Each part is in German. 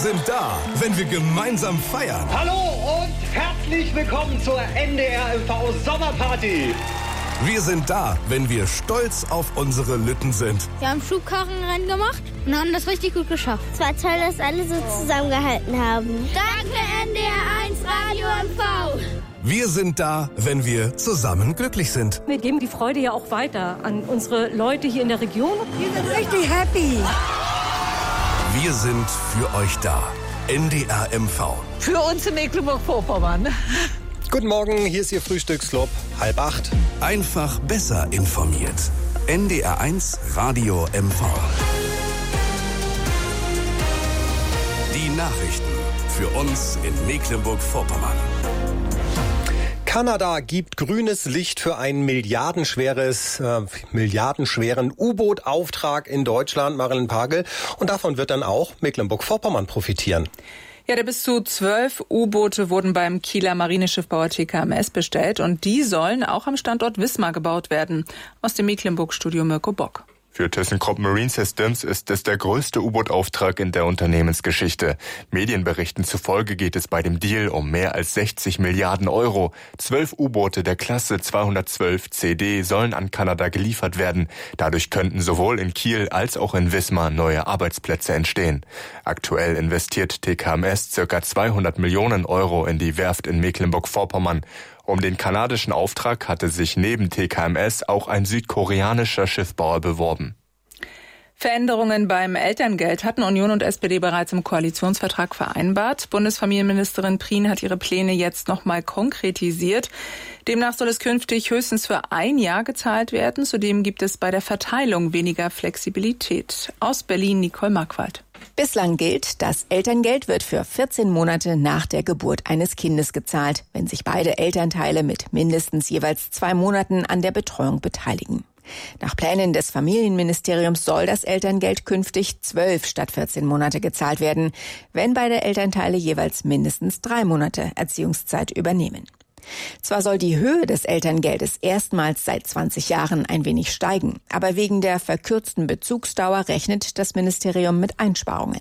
sind da, wenn wir gemeinsam feiern. Hallo und herzlich willkommen zur NDR MV Sommerparty. Wir sind da, wenn wir stolz auf unsere Lütten sind. Wir haben Schubkarrenrennen gemacht und haben das richtig gut geschafft. Es war toll, dass alle so zusammengehalten haben. Danke NDR 1 Radio MV. Wir sind da, wenn wir zusammen glücklich sind. Wir geben die Freude ja auch weiter an unsere Leute hier in der Region. Wir sind richtig happy. Wir sind für euch da. NDR MV. Für uns in Mecklenburg-Vorpommern. Guten Morgen, hier ist Ihr Frühstücksclub, 7:30. Einfach besser informiert. NDR 1 Radio MV. Die Nachrichten für uns in Mecklenburg-Vorpommern. Kanada gibt grünes Licht für einen milliardenschweren U-Boot-Auftrag in Deutschland, Marilyn Pagel. Und davon wird dann auch Mecklenburg-Vorpommern profitieren. Ja, der bis zu 12 U-Boote wurden beim Kieler Marineschiffbauer TKMS bestellt und die sollen auch am Standort Wismar gebaut werden. Aus dem Mecklenburg-Studio Mirko Bock. Für ThyssenKrupp Marine Systems ist es der größte U-Boot-Auftrag in der Unternehmensgeschichte. Medienberichten zufolge geht es bei dem Deal um mehr als 60 Milliarden Euro. 12 U-Boote der Klasse 212 CD sollen an Kanada geliefert werden. Dadurch könnten sowohl in Kiel als auch in Wismar neue Arbeitsplätze entstehen. Aktuell investiert TKMS ca. 200 Millionen Euro in die Werft in Mecklenburg-Vorpommern. Um den kanadischen Auftrag hatte sich neben TKMS auch ein südkoreanischer Schiffbauer beworben. Veränderungen beim Elterngeld hatten Union und SPD bereits im Koalitionsvertrag vereinbart. Bundesfamilienministerin Prien hat ihre Pläne jetzt nochmal konkretisiert. Demnach soll es künftig höchstens für ein Jahr gezahlt werden. Zudem gibt es bei der Verteilung weniger Flexibilität. Aus Berlin Nicole Marquardt. Bislang gilt, das Elterngeld wird für 14 Monate nach der Geburt eines Kindes gezahlt, wenn sich beide Elternteile mit mindestens jeweils 2 Monaten an der Betreuung beteiligen. Nach Plänen des Familienministeriums soll das Elterngeld künftig 12 statt 14 Monate gezahlt werden, wenn beide Elternteile jeweils mindestens 3 Monate Erziehungszeit übernehmen. Zwar soll die Höhe des Elterngeldes erstmals seit 20 Jahren ein wenig steigen, aber wegen der verkürzten Bezugsdauer rechnet das Ministerium mit Einsparungen.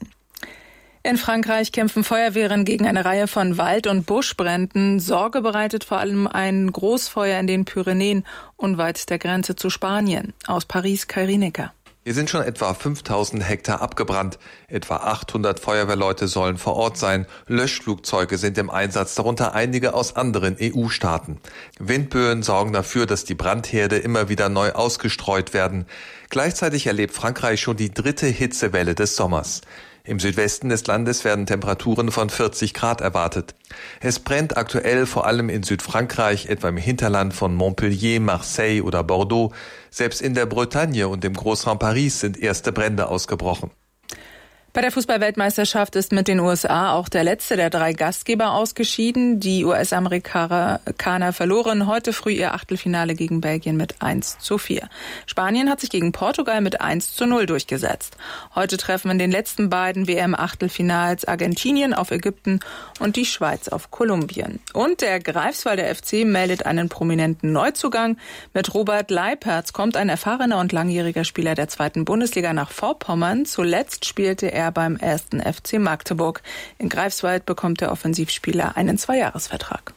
In Frankreich kämpfen Feuerwehren gegen eine Reihe von Wald- und Buschbränden. Sorge bereitet vor allem ein Großfeuer in den Pyrenäen unweit der Grenze zu Spanien. Aus Paris Kai Rienecker. Hier sind schon etwa 5000 Hektar abgebrannt. Etwa 800 Feuerwehrleute sollen vor Ort sein. Löschflugzeuge sind im Einsatz, darunter einige aus anderen EU-Staaten. Windböen sorgen dafür, dass die Brandherde immer wieder neu ausgestreut werden. Gleichzeitig erlebt Frankreich schon die 3. Hitzewelle des Sommers. Im Südwesten des Landes werden Temperaturen von 40 Grad erwartet. Es brennt aktuell vor allem in Südfrankreich, etwa im Hinterland von Montpellier, Marseille oder Bordeaux. Selbst in der Bretagne und im Großraum Paris sind erste Brände ausgebrochen. Bei der Fußball-Weltmeisterschaft ist mit den USA auch der letzte der 3 Gastgeber ausgeschieden. Die US-Amerikaner verloren heute früh ihr Achtelfinale gegen Belgien mit 1:4. Spanien hat sich gegen Portugal mit 1:0 durchgesetzt. Heute treffen in den letzten beiden WM-Achtelfinals Argentinien auf Ägypten und die Schweiz auf Kolumbien. Und der Greifswalder FC meldet einen prominenten Neuzugang. Mit Robert Leipertz kommt ein erfahrener und langjähriger Spieler der 2. Bundesliga nach Vorpommern. Zuletzt spielte er beim 1. FC Magdeburg. In Greifswald bekommt der Offensivspieler einen 2-Jahres-Vertrag.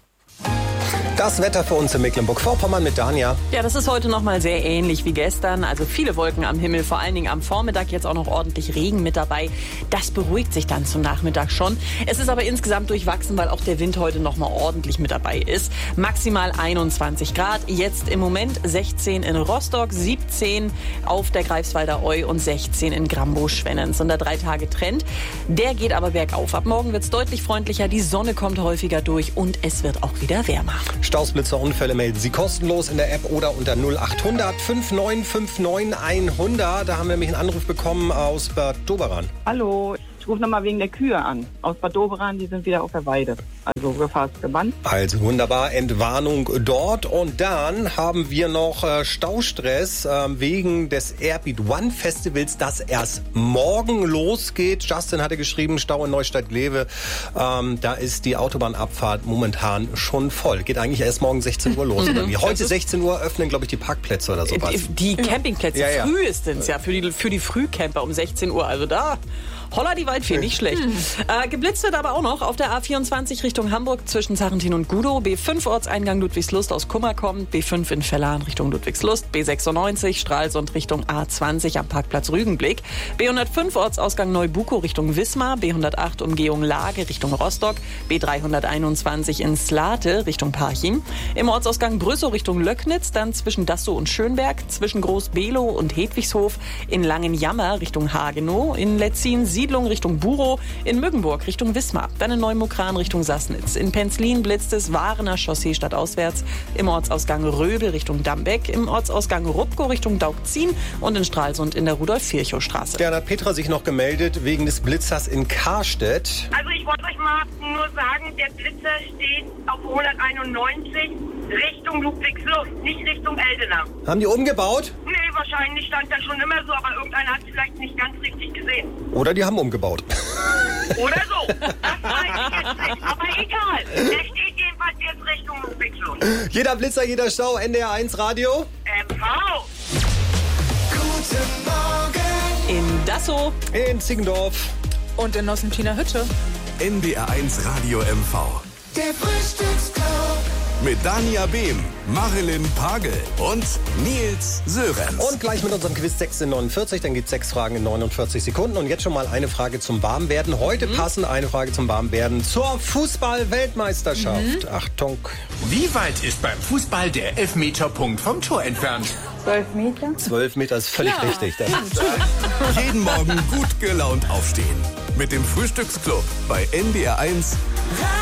Das Wetter für uns in Mecklenburg-Vorpommern mit Dania. Ja, das ist heute noch mal sehr ähnlich wie gestern. Also viele Wolken am Himmel, vor allen Dingen am Vormittag. Jetzt auch noch ordentlich Regen mit dabei. Das beruhigt sich dann zum Nachmittag schon. Es ist aber insgesamt durchwachsen, weil auch der Wind heute noch mal ordentlich mit dabei ist. Maximal 21 Grad. Jetzt im Moment 16 in Rostock, 17 auf der Greifswalder Eu und 16 in Grambow-Schwennens. Und der 3-Tage-Trend, der geht aber bergauf. Ab morgen wird es deutlich freundlicher. Die Sonne kommt häufiger durch und es wird auch wieder wärmer. Staus, Blitzer, Unfälle melden Sie kostenlos in der App oder unter 0800 5959 100. Da haben wir nämlich einen Anruf bekommen aus Bad Doberan. Hallo, ich rufe nochmal wegen der Kühe an. Aus Bad Doberan, die sind wieder auf der Weide. Also Gefahrsgebannt. Also wunderbar, Entwarnung dort. Und dann haben wir noch Staustress wegen des Airbeat One Festivals, das erst morgen losgeht. Justin hatte geschrieben, Stau in Neustadt-Glewe. Da ist die Autobahnabfahrt momentan schon voll. Geht eigentlich erst morgen 16 Uhr los. Oder wie? Heute 16 Uhr öffnen, glaube ich, die Parkplätze oder sowas. Die Campingplätze Ja. frühestens, ja, für die Frühcamper um 16 Uhr. Also da Holla die Waldfee, nicht schlecht. Geblitzt wird aber auch noch auf der A24 Richtung Hamburg zwischen Sarrentin und Gudow. B5 Ortseingang Ludwigslust aus Kummerkomm. B5 in Vellan Richtung Ludwigslust. B96 Stralsund Richtung A20 am Parkplatz Rügenblick. B105 Ortsausgang Neubukow Richtung Wismar. B108 Umgehung Lage Richtung Rostock. B321 in Slate Richtung Parchim. Im Ortsausgang Brüssow Richtung Löcknitz. Dann zwischen Dassow und Schönberg. Zwischen Groß-Below und Hedwigshof. In Langenjammer Richtung Hagenow. In Letzin Siedlung Richtung Burow. In Müggenburg Richtung Wismar. Dann in Neumukran Richtung Sassnitz. In Penzlin blitzt es Waarener Chaussee stadtauswärts. Im Ortsausgang Röbel Richtung Dambeck. Im Ortsausgang Rupkow Richtung Daugzin. Und in Stralsund in der Rudolf-Virchow-Straße. Dann hat Petra sich noch gemeldet wegen des Blitzers in Karstedt. Also ich wollte euch mal nur sagen, der Blitzer steht auf 191 Richtung Ludwigslust, nicht Richtung Eldenau. Haben die umgebaut? Nee, wahrscheinlich stand da schon immer so, aber irgendeiner hat es vielleicht nicht ganz richtig gesehen. Oder die haben umgebaut. Oder so. Das weiß ich jetzt nicht, aber egal. Der steht jedenfalls jetzt Richtung Ludwigslust. Jeder Blitzer, jeder Stau, NDR 1 Radio. MV. Guten Morgen. In Dassow. In Ziegendorf. Und in Nossentina Hütte. NDR 1 Radio MV. Der Frühstücksclub. Mit Dania Behm, Marilyn Pagel und Nils Sörenz. Und gleich mit unserem Quiz 6:49, dann gibt es 6 Fragen in 49 Sekunden. Und jetzt schon mal eine Frage zum Warmwerden. Heute passend eine Frage zum Warmwerden zur Fußball-Weltmeisterschaft. Achtung. Wie weit ist beim Fußball der Elfmeterpunkt vom Tor entfernt? 12 Meter? 12 Meter ist völlig richtig. Jeden Morgen gut gelaunt aufstehen. Mit dem Frühstücksclub bei NDR 1.